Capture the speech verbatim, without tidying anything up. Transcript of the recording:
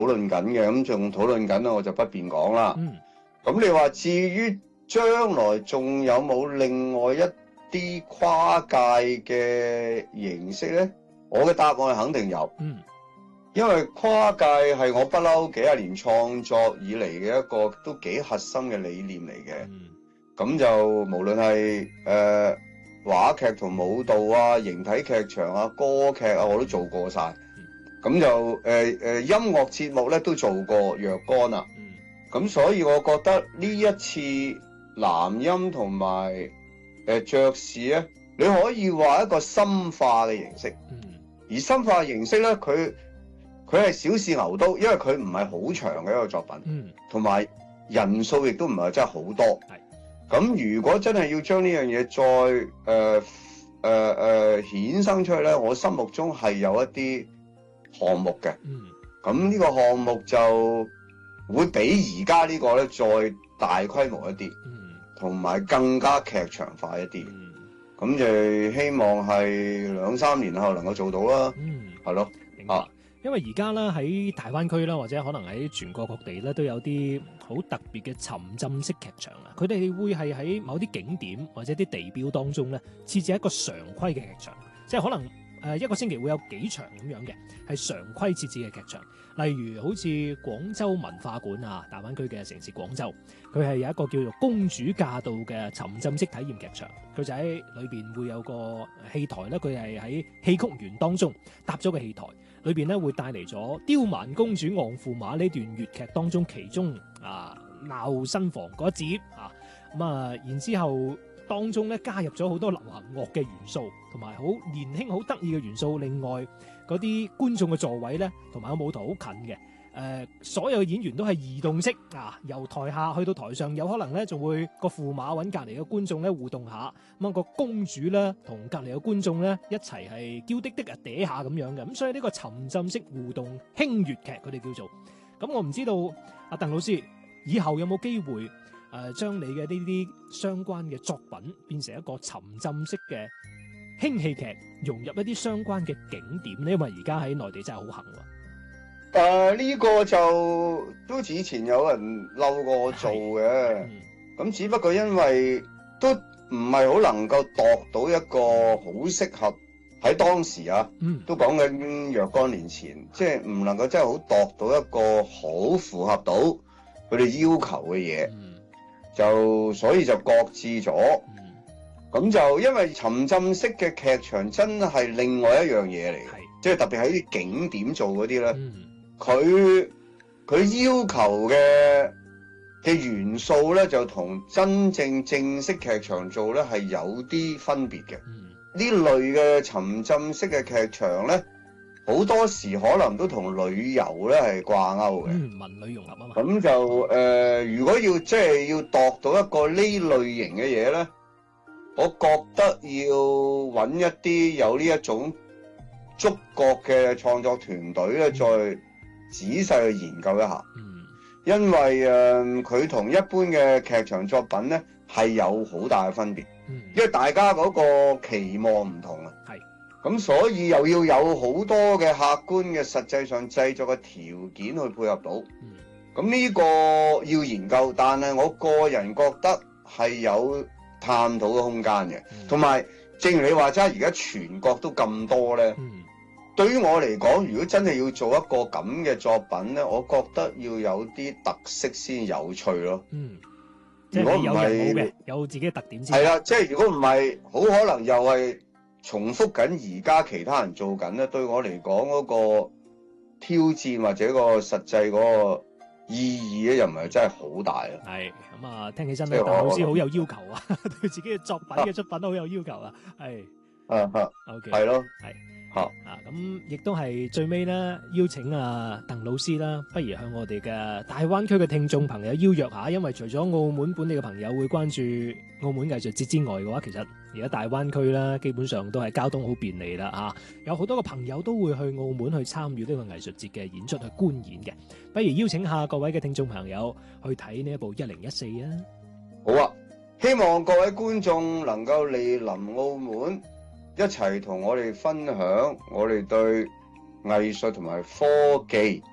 論緊嘅，咁仲討論緊啦，我就不便講啦。 嗯。 咁你話至於將來仲有冇另外一啲跨界嘅形式咧？我嘅答案係肯定有。 嗯。 因為跨界係我不嬲幾廿年創作以嚟嘅一個都幾核心嘅理念嚟嘅。咁、嗯、就無論係誒話劇同舞蹈啊、形體劇場啊、歌劇啊，我都做過晒。咁、嗯、就誒誒、呃、音樂節目咧都做過若干啦。咁、嗯、所以我覺得呢一次南音同埋誒爵士咧，你可以話一個深化嘅形式。嗯、而深化形式咧，佢佢係小試牛刀，因為佢唔係好長嘅一個作品，同埋、嗯、人數亦都唔係真係好多。咁如果真係要將呢樣嘢再誒誒誒衍生出去咧，我心目中係有一啲項目嘅。咁呢、嗯、個項目就會比而家呢個咧再大規模一啲，同埋、嗯、更加劇場化一啲。咁、嗯、就希望係兩三年後能夠做到啦。係咯、嗯，啊。 因為而家咧喺大灣區啦，或者可能喺全國各地咧，都有啲好特別嘅沉浸式劇場啊。佢哋會係喺某啲景點或者啲地標當中咧，設置一個常規嘅劇場，即係可能誒一個星期會有幾場咁樣嘅，係常規設置嘅劇場。例如好似廣州文化館啊，大灣區嘅城市廣州，佢係有一個叫做公主駕到嘅沉浸式體驗劇場。佢就喺裏邊會有個戲台咧，佢係喺戲曲園當中搭咗個戲台。裏邊咧會帶嚟咗《刁蠻公主昂駙馬》呢段粵劇當中其中啊鬧新房嗰一節啊，咁啊然之後當中咧加入咗好多流行樂嘅元素，同埋好年輕好得意嘅元素。另外嗰啲觀眾嘅座位咧，同埋個舞台好近嘅。誒、呃，所有嘅演員都係移動式啊，由台下去到台上，有可能咧仲會個駙馬揾隔離嘅觀眾咧互動下，咁、那個公主咧同隔離嘅觀眾咧一齊係嬌滴滴啊嗲下咁樣嘅，咁所以呢個沉浸式互動輕粵劇佢哋叫做。咁我唔知道阿鄧老師以後有冇機會誒將、呃、你嘅呢啲相關嘅作品變成一個沉浸式嘅輕戲劇，融入一啲相關嘅景點呢？因為而家喺內地真係好行喎。 誒，呢、呃這個就都以前有人嬲過我做嘅，咁、嗯、只不過因為都唔係好能夠度到一個好適合喺當時啊，嗯、都講緊若干年前，即係唔能夠真係好度到一個好符合到佢哋要求嘅嘢，嗯、就所以就擱置咗。咁、嗯、就因為沉浸式嘅劇場真係另外一樣嘢嚟，即係、嗯、特別喺啲景點做嗰啲咧。嗯佢佢要求嘅嘅元素咧，就同真正正式劇場做咧係有啲分別嘅。呢、嗯、類嘅沉浸式嘅劇場咧，好多時可能都同旅遊咧係掛鈎嘅。嗯， 文旅融合啊嘛。 咁就誒、呃，如果要即係要度到一個呢類型嘅嘢咧，我覺得要揾一啲有呢一種觸覺嘅創作團隊咧，再、嗯仔細去研究一下，嗯、因為誒佢同一般嘅劇場作品咧係有好大嘅分別，嗯、因為大家嗰個期望唔同啊，咁是所以又要有好多嘅客觀嘅實際上製作嘅條件去配合到，咁呢、嗯、個要研究，但係我個人覺得係有探討嘅空間嘅，同埋、嗯、正如你話齋，而家全國都咁多咧。嗯對於我嚟講，如果真係要做一個咁嘅作品咧，我覺得要有啲特色先有趣咯。嗯， 如果唔係有，有自己嘅特點先。 係啦，即係如果唔係，好可能又係重複緊而家其他人做緊咧。對我嚟講，嗰個挑戰或者個實際嗰個意義咧，又唔係真係好大啊。 係咁啊，聽起身咧，鄧老師好有要求啊，對自己嘅作品嘅出品都好有要求啊。係， 啊哈，OK，係咯， 係。好啊，咁亦都係最尾咧，邀請啊鄧老師啦，不如向我哋嘅大灣區嘅聽眾朋友邀約下，因為除咗澳門本地嘅朋友會關注澳門藝術節之外嘅話，其實而家大灣區啦，基本上都係交通好便利啦，吓有好多嘅朋友都會去澳門去參與呢個藝術節嘅演出去觀演嘅，不如邀請下各位嘅聽眾朋友去睇呢一部一零一四啊！ 好啊，希望各位觀眾能夠蒞臨澳門。一齊同我哋分享我哋對藝術同埋科技